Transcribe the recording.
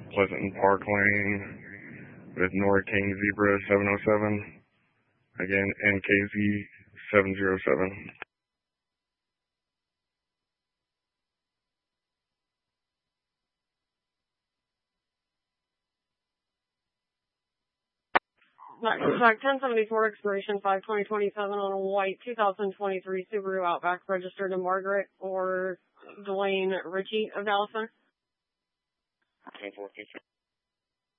Pleasant Park Lane with Noricane Zebra 707. Again, NKZ 707. Track 1074, expiration 5/20/27 on a white 2023 Subaru Outback registered to Margaret or Dwayne Ritchie of Dallas Center. 10-4,